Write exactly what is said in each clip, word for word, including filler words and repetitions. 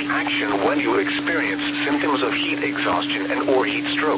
take action when you experience symptoms of heat exhaustion and or heat stroke.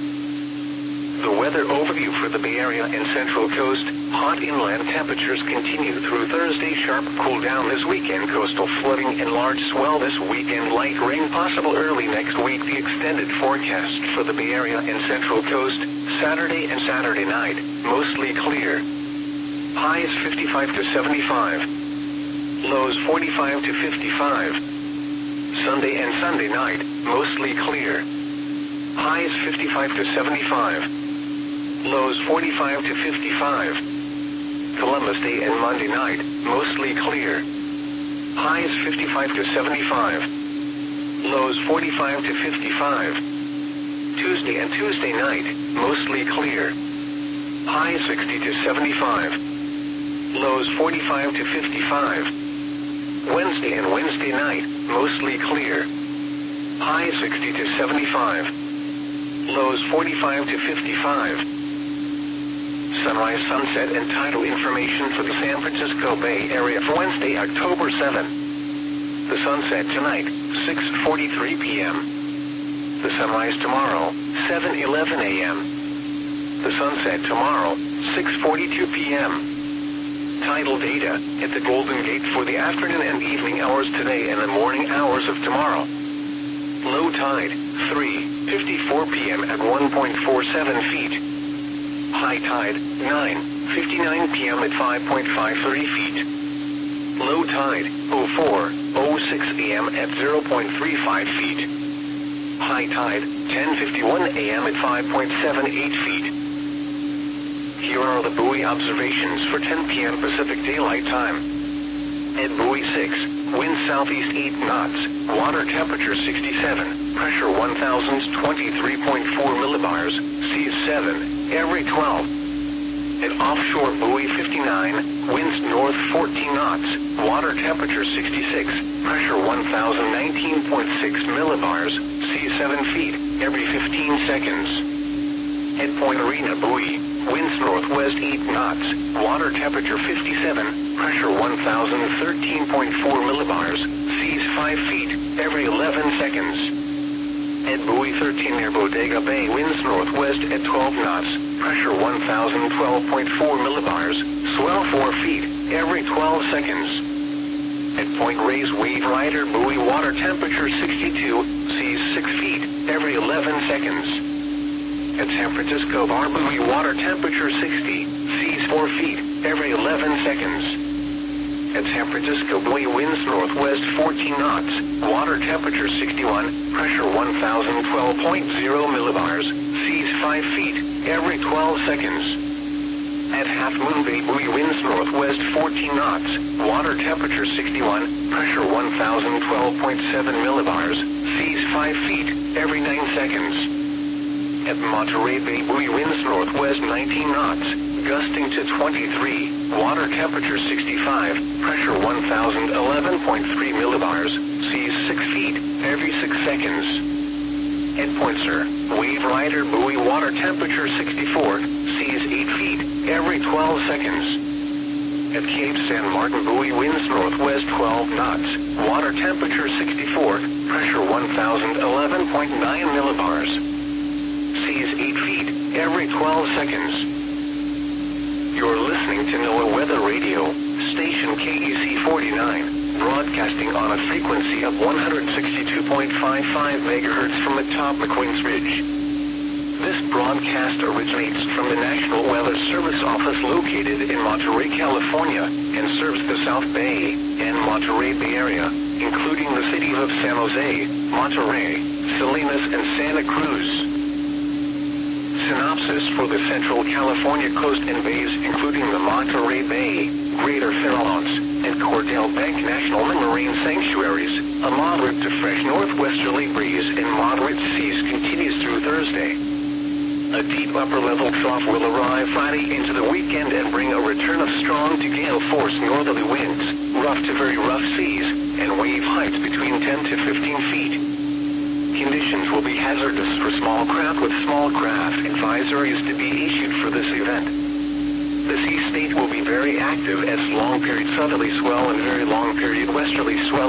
The weather overview for the Bay Area and Central Coast. Hot inland temperatures continue through Thursday. Sharp cool down this weekend. Coastal flooding and large swell this weekend. Light rain possible early next week. The extended forecast for the Bay Area and Central Coast. Saturday and Saturday night, mostly clear. Highs fifty-five to seventy-five. Lows forty-five to fifty-five. Sunday and Sunday night, mostly clear. Highs fifty-five to seventy-five. Lows forty-five to fifty-five. Columbus Day and Monday night, mostly clear. Highs fifty-five to seventy-five. Lows forty-five to fifty-five. Tuesday and Tuesday night, mostly clear. Highs sixty to seventy-five. Lows forty-five to fifty-five. Wednesday and Wednesday night, mostly clear. Highs sixty to seventy-five. Lows forty-five to fifty-five. Sunrise, sunset, and tidal information for the San Francisco Bay Area for Wednesday, October seventh. The sunset tonight, six forty-three p m The sunrise tomorrow, seven eleven a m The sunset tomorrow, six forty-two p m Tidal data at the Golden Gate for the afternoon and evening hours today and the morning hours of tomorrow. Low tide, three fifty-four p m at one point four seven feet. High tide, nine fifty-nine p m at five point five three feet. Low tide, oh four oh six a m at zero point three five feet. High tide, ten fifty-one a m at five point seven eight feet. Here are the buoy observations for ten p m Pacific Daylight Time. At buoy six, wind southeast eight knots, water temperature sixty-seven, pressure one thousand twenty-three point four millibars, seas seven. Every twelve. At offshore buoy fifty-nine, winds north fourteen knots, water temperature sixty-six, pressure one thousand nineteen point six millibars, seas seven feet, every fifteen seconds. At Point Arena buoy, winds northwest eight knots, water temperature fifty-seven, pressure one thousand thirteen point four millibars, seas five feet, every eleven seconds. At buoy thirteen near Bodega Bay, winds northwest at twelve knots, pressure one thousand twelve point four millibars, swell four feet, every twelve seconds. At Point Reyes Wave Rider buoy, water temperature sixty-two, seas six feet, every eleven seconds. At San Francisco Bar buoy, water temperature sixty, seas four feet, every eleven seconds. At San Francisco buoy, winds northwest fourteen knots, water temperature sixty-one, pressure one thousand twelve point zero millibars, seas five feet, every twelve seconds. At Half Moon Bay buoy, winds northwest fourteen knots, water temperature sixty-one, pressure one thousand twelve point seven millibars, seas five feet, every nine seconds. At Monterey Bay buoy, winds northwest nineteen knots, gusting to twenty-three, water temperature sixty-five, pressure one thousand eleven point three millibars, seas six feet, every six seconds. At Point Sur, Wave Rider buoy, water temperature sixty-four, seas eight feet, every twelve seconds. At Cape San Martin buoy, winds northwest twelve knots, water temperature sixty-four, pressure one thousand eleven point nine millibars, seas eight feet, every twelve seconds. You're listening to NOAA Weather Radio, station K E C forty-nine, broadcasting on a frequency of one hundred sixty-two point five five megahertz from atop McQueen's Ridge. This broadcast originates from the National Weather Service office located in Monterey, California, and serves the South Bay and Monterey Bay Area, including the cities of San Jose, Monterey, Salinas, and Santa Cruz. Synopsis for the Central California coast and bays, including the Monterey Bay, Greater Farallones, and Cordell Bank National Marine Sanctuaries. A moderate to fresh northwesterly breeze and moderate seas continues through Thursday. A deep upper-level trough will arrive Friday into the weekend and bring a return of strong to gale-force northerly winds, rough to very rough seas, and wave heights between ten to fifteen feet. Conditions will be hazardous for small craft with small craft. Advisories to be issued for this event. The sea state will be very active as long-period southerly swell and very long-period westerly swell